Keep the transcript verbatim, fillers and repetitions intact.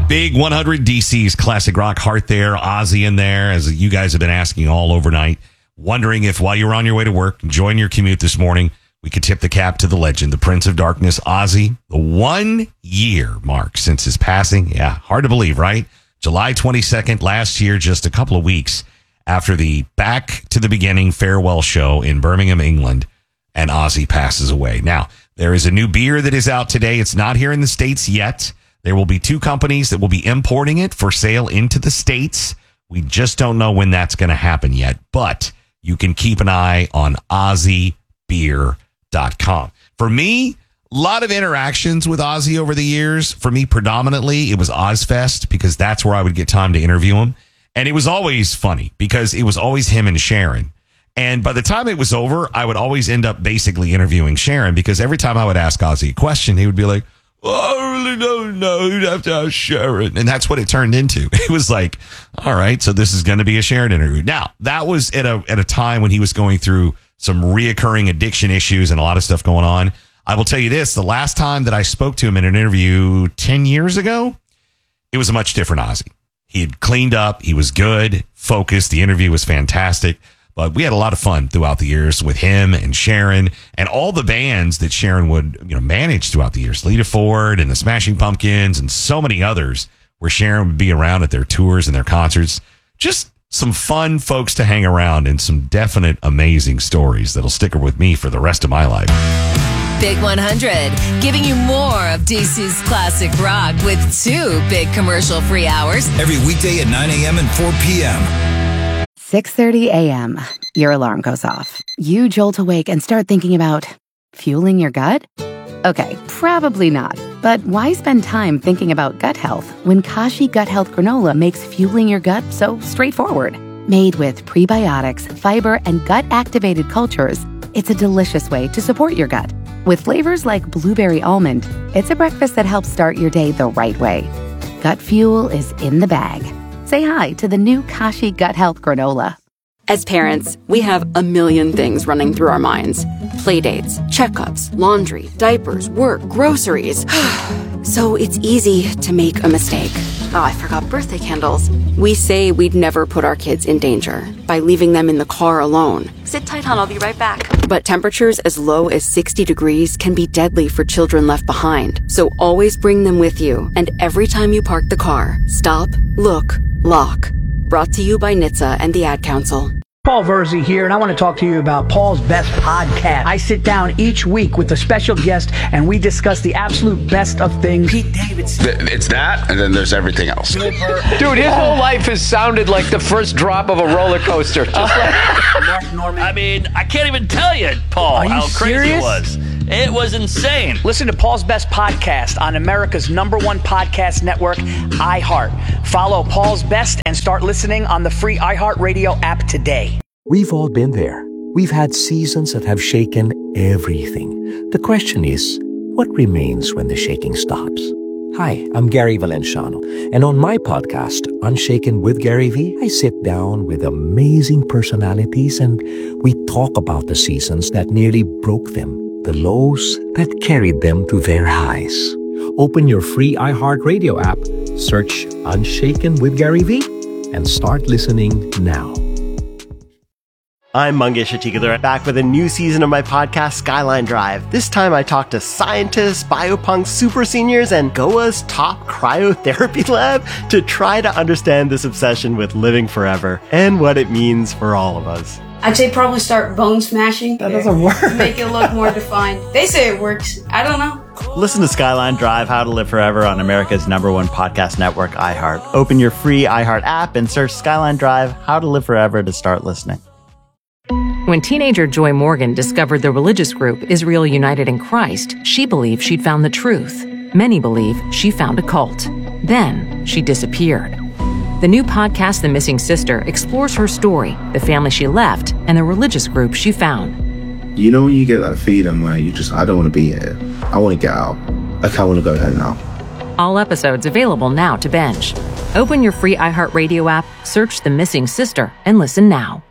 Big one hundred, D C's classic rock heart there, Ozzy in there, as you guys have been asking all overnight, wondering if while you were on your way to work, enjoying your commute this morning, we could tip the cap to the legend, the Prince of Darkness, Ozzy. The one year mark since his passing. Yeah, hard to believe, right? July twenty-second last year, just a couple of weeks after the Back to the Beginning farewell show in Birmingham, England, and Ozzy passes away. Now, there is a new beer that is out today. It's not here in the States yet. There will be two companies that will be importing it for sale into the States. We just don't know when that's going to happen yet, but you can keep an eye on ozzy beer dot com. For me, a lot of interactions with Ozzy over the years. For me, predominantly, it was Ozfest because that's where I would get time to interview him. And it was always funny because it was always him and Sharon. And by the time it was over, I would always end up basically interviewing Sharon because every time I would ask Ozzy a question, he would be like, well, I really don't know. You'd have to ask Sharon. And that's what it turned into. It was like, all right, so this is going to be a Sharon interview. Now, that was at a at a time when he was going through some reoccurring addiction issues and a lot of stuff going on. I will tell you this. The last time that I spoke to him in an interview ten years ago, it was a much different Ozzy. He had cleaned up. He was good, focused. The interview was fantastic. But we had a lot of fun throughout the years with him and Sharon and all the bands that Sharon would, you know, manage throughout the years. Lita Ford and the Smashing Pumpkins and so many others where Sharon would be around at their tours and their concerts. Just some fun folks to hang around and some definite amazing stories that'll stick with me for the rest of my life. Big one hundred, giving you more of D C's classic rock with two big commercial-free hours. Every weekday at nine a.m. and four p.m. six thirty a.m. Your alarm goes off. You jolt awake and start thinking about fueling your gut? Okay, probably not. But why spend time thinking about gut health when Kashi Gut Health Granola makes fueling your gut so straightforward? Made with prebiotics, fiber, and gut-activated cultures, it's a delicious way to support your gut. With flavors like blueberry almond, it's a breakfast that helps start your day the right way. Gut fuel is in the bag. Say hi to the new Kashi Gut Health Granola. As parents, we have a million things running through our minds. Playdates, checkups, laundry, diapers, work, groceries. So it's easy to make a mistake. Oh, I forgot birthday candles. We say we'd never put our kids in danger by leaving them in the car alone. Sit tight, hon, I'll be right back. But temperatures as low as sixty degrees can be deadly for children left behind. So always bring them with you. And every time you park the car, stop, look, lock. Brought to you by N H T S A and the Ad Council. Paul Verzi here, and I want to talk to you about Paul's Best Podcast. I sit down each week with a special guest, and we discuss the absolute best of things. Pete Davidson. It's that, and then there's everything else. Dude, his whole life has sounded like the first drop of a roller coaster. Just like Mark Norman. I mean, I can't even tell you, Paul, Are you how crazy serious? it was. It was insane. Listen to Paul's Best Podcast on America's number one podcast network, iHeart. Follow Paul's Best and start listening on the free iHeartRadio app today. We've all been there. We've had seasons that have shaken everything. The question is, what remains when the shaking stops? Hi, I'm Gary Valenciano, and on my podcast, Unshaken with Gary V, I sit down with amazing personalities and we talk about the seasons that nearly broke them, the lows that carried them to their highs. Open your free iHeartRadio app, search Unshaken with Gary V, and start listening now. I'm Mangesh Atikadar, back with a new season of my podcast, Skyline Drive. This time I talk to scientists, biopunks, super seniors, and Goa's top cryotherapy lab to try to understand this obsession with living forever and what it means for all of us. I'd say probably start bone smashing. That doesn't work. Make it look more defined. They say it works. I don't know. Listen to Skyline Drive, How to Live Forever on America's number one podcast network, iHeart. Open your free iHeart app and search Skyline Drive, How to Live Forever to start listening. When teenager Joy Morgan discovered the religious group Israel United in Christ, she believed she'd found the truth. Many believe she found a cult. Then she disappeared. The new podcast, The Missing Sister, explores her story, the family she left, and the religious group she found. You know when you get that feeling where you just, I don't want to be here. I want to get out. Like, I want to go home now. All episodes available now to binge. Open your free iHeartRadio app, search The Missing Sister, and listen now.